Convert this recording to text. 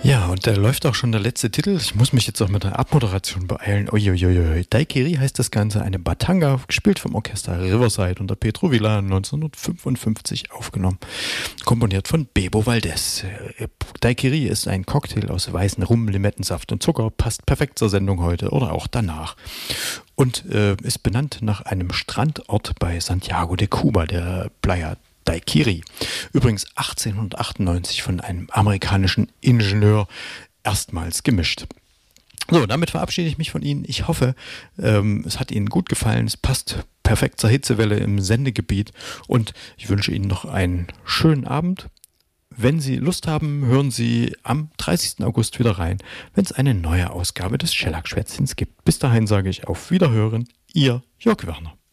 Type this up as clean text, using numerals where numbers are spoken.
Ja, und da läuft auch schon der letzte Titel. Ich muss mich jetzt auch mit der Abmoderation beeilen. Uiuiui. Daiquiri heißt das Ganze, eine Batanga, gespielt vom Orchester Riverside unter Pedro Villar 1955 aufgenommen. Komponiert von Bebo Valdez. Daiquiri ist ein Cocktail aus weißen Rum, Limettensaft und Zucker, passt perfekt zur Sendung heute oder auch danach. Und ist benannt nach einem Strandort bei Santiago de Cuba, der Playa Daiquiri. Übrigens 1898 von einem amerikanischen Ingenieur erstmals gemischt. So, damit verabschiede ich mich von Ihnen. Ich hoffe, es hat Ihnen gut gefallen. Es passt perfekt zur Hitzewelle im Sendegebiet. Und ich wünsche Ihnen noch einen schönen Abend. Wenn Sie Lust haben, hören Sie am 30. August wieder rein, wenn es eine neue Ausgabe des Schellack-Schwätzchens gibt. Bis dahin sage ich auf Wiederhören, Ihr Jörg Werner.